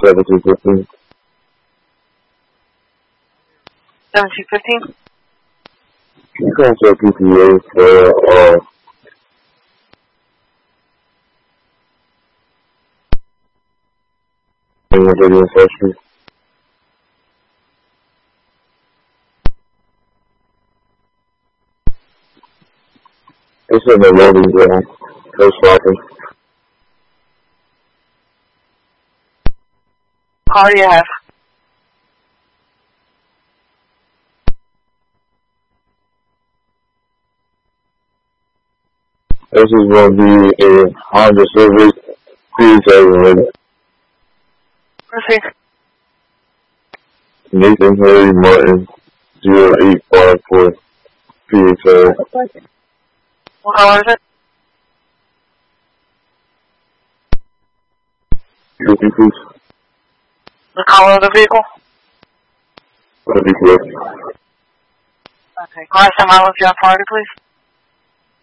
1715. 1715? You can check PPA for, in Street. It's in the loading zone. No stopping. How do you have? This is going to be a Honda Civic PHA Proceed. Nathan Harry Martin 0854 PHA. What color is it? Repeat, please. The color of the vehicle? That'd be clear. Okay. Class and mileage on Florida, please.